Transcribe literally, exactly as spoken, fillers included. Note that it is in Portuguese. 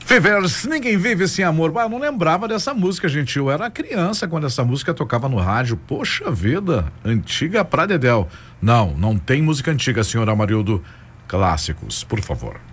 Fevers, ninguém vive sem amor. Ah, eu não lembrava dessa música, gente. Eu era criança quando essa música tocava no rádio. Poxa vida, antiga pra dedéu. Não, não tem música antiga, senhora Amarildo. Clássicos, por favor.